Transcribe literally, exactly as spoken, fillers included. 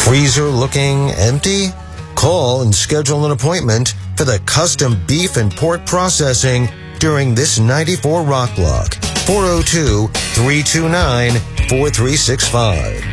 Freezer looking empty? Call and schedule an appointment for the custom beef and pork processing during this ninety-four Rock Block. four oh two, three two nine, four three six five.